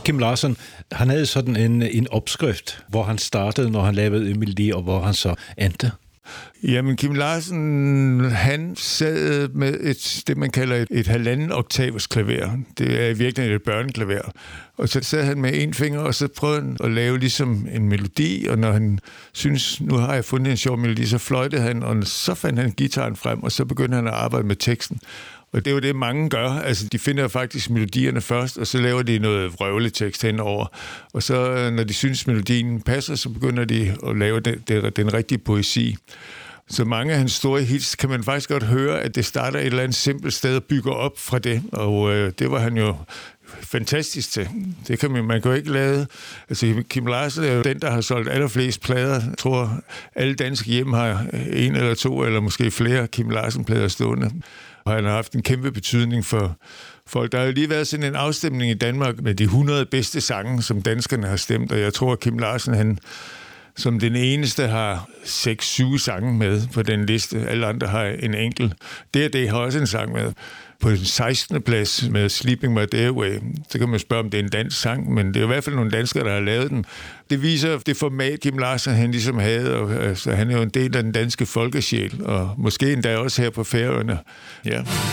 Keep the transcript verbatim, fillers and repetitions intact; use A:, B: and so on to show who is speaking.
A: Kim Larsen, han havde sådan en, en opskrift, hvor han startede, når han lavede en melodi, og hvor han så endte.
B: Jamen, Kim Larsen, han sad med et, det, man kalder et, et halvanden oktavers klaver. Det er i virkeligheden et børneklaver. Og så sad han med en finger, og så prøvede han at lave ligesom en melodi, og når han synes, nu har jeg fundet en sjov melodi, så fløjtede han, og så fandt han gitaren frem, og så begyndte han at arbejde med teksten. Og det er jo det, mange gør. Altså, de finder faktisk melodierne først, og så laver de noget vrøvletekst henover. Og så, når de synes, melodien passer, så begynder de at lave den, den rigtige poesi. Så mange af hans store hits kan man faktisk godt høre, at det starter et eller andet simpelt sted og bygger op fra det. Og øh, det var han jo fantastisk til. Det kan man, man kan jo ikke lade. Altså, Kim Larsen er jo den, der har solgt allerflest plader. Jeg tror, alle danske hjem har en eller to, eller måske flere Kim Larsen-plader stående. Og han har haft en kæmpe betydning for folk. Der har jo lige været sådan en afstemning i Danmark med de hundrede bedste sange, som danskerne har stemt, og jeg tror, at Kim Larsen, han som den eneste har seks syv sange med på den liste. Alle andre har en enkelt. D og D har også en sang med. På den sekstende plads med Sleeping My Day Away. Så kan man spørge, om det er en dansk sang, men det er i hvert fald nogle danskere, der har lavet den. Det viser det format, Kim Larsen han ligesom havde, og altså, han er jo en del af den danske folkesjæl, og måske endda også her på Færøerne. Ja.